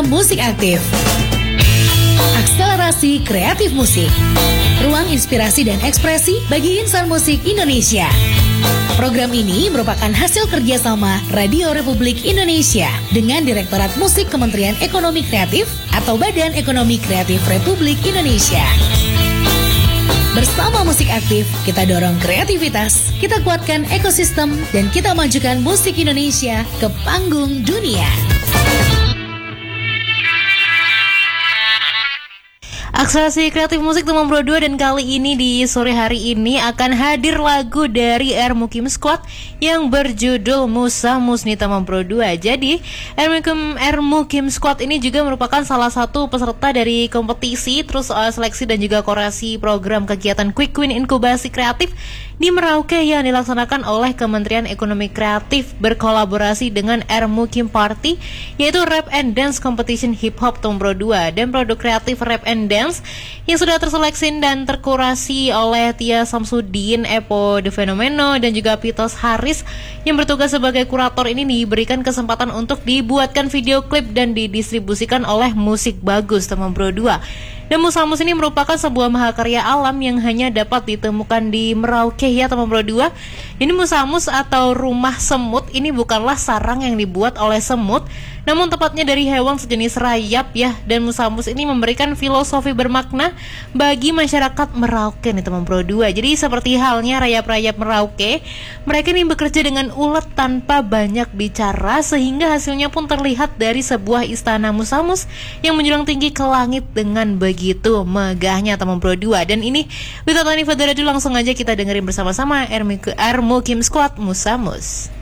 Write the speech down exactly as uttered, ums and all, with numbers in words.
Musik Aktif. Akselerasi kreatif musik. Ruang inspirasi dan ekspresi bagi insan musik Indonesia. Program ini merupakan hasil kerjasama Radio Republik Indonesia dengan Direktorat Musik Kementerian Ekonomi Kreatif atau Badan Ekonomi Kreatif Republik Indonesia. Bersama Musik Aktif, kita dorong kreativitas, kita kuatkan ekosistem, dan kita majukan musik Indonesia ke panggung dunia. Akselerasi kreatif musik teman Pro dua, dan kali ini di sore hari ini akan hadir lagu dari R Mukim Squad yang berjudul Musa Musni teman Pro dua. Jadi R Mukim, R Mukim Squad ini juga merupakan salah satu peserta dari kompetisi terus uh, seleksi dan juga kurasi program kegiatan Quick Win Inkubasi Kreatif di Merauke yang dilaksanakan oleh Kementerian Ekonomi Kreatif berkolaborasi dengan R Mukim Party, yaitu Rap and Dance Competition Hip Hop teman Pro dua, dan produk kreatif Rap and Dance yang sudah terseleksi dan terkurasi oleh Tia Samsudin, Epo The Fenomeno, dan juga Pitos Haris yang bertugas sebagai kurator ini diberikan kesempatan untuk dibuatkan video klip dan didistribusikan oleh Musik Bagus teman Pro dua. Dan Musamus ini merupakan sebuah mahakarya alam yang hanya dapat ditemukan di Merauke ya teman Pro dua. Ini Musamus atau rumah semut ini bukanlah sarang yang dibuat oleh semut, namun tepatnya dari hewan sejenis rayap ya. Dan Musamus ini memberikan filosofi bermakna bagi masyarakat Merauke nih teman Pro dua. Jadi seperti halnya rayap-rayap Merauke, mereka ini bekerja dengan ulet tanpa banyak bicara, sehingga hasilnya pun terlihat dari sebuah istana Musamus yang menjulang tinggi ke langit dengan begitu megahnya teman Pro dua. Dan ini without any further ado, langsung aja kita dengerin bersama-sama R Mukim Squad Musamus.